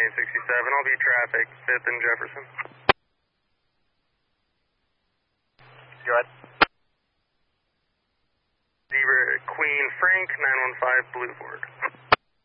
6867. I'll be traffic, 5th and Jefferson. Go ahead. Zebra Queen Frank, 915 Blue Board.